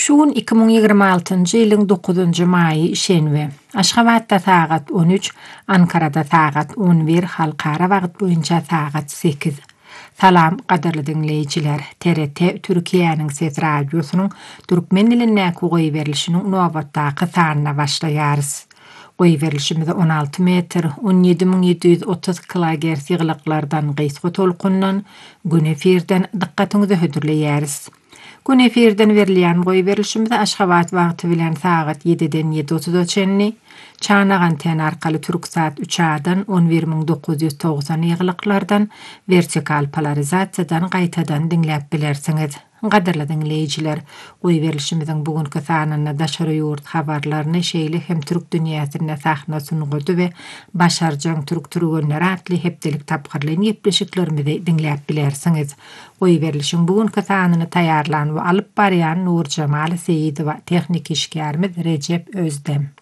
Şuun 2026-njy ýylyň 9-njy maýy şenbe. Aşgabatda sagat 13, Ankarada sagat 11, halkara wagt boýunça sagat 8. Salam gaderli dinleýijiler. TRT Türkiýanyň Ses Radiosynyň türkmen diline goý berilişiniň nowatdaky sanyna başlaýarys. Goý berilişimiz 16 metr, 17730 kHz ýyglyklardan gysga tolkundan gün efirden dikkatiňizi hödürleýäris. Gün efirden berilýän goý berilişimizde Aşgabat wagty bilen sagat 7-den 7:30 Çanagan anten arkaly Türksat 3-dan 11990 ýyglyklardan vertikal polarizasiýadan gaýtadan dinläp bilersiňiz. Gaderli dinleýijiler, goý berilişimiziň bugünkü sanyna daşary ýurt habarlaryny şeýle hem türk dünýäsine sahna sunugy we başarjang türk türgenleri atly hepdelik tapgyrlyň ýepleşiklerimizi dinläp bilersiňiz. Goý berilişiň bugünkü sanyny taýýarlan we alyp barýan Nur Jamal Seýidowa, tehnik işgärimiz Recep Özdem.